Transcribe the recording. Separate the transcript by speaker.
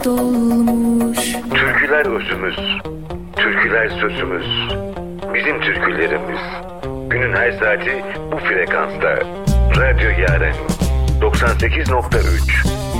Speaker 1: dolmuş.
Speaker 2: Türküler özümüz, türküler sözümüz, bizim türkülerimiz. Günün her saati bu frekansta. Radyo Yaren 98.3